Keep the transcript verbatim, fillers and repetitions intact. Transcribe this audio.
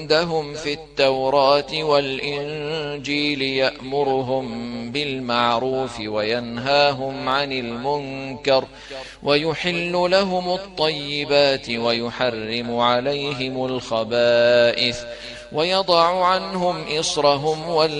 عندهم في التوراة والإنجيل يأمرهم بالمعروف وينهاهم عن المنكر ويحل لهم الطيبات ويحرم عليهم الخبائث ويضع عنهم إصرهم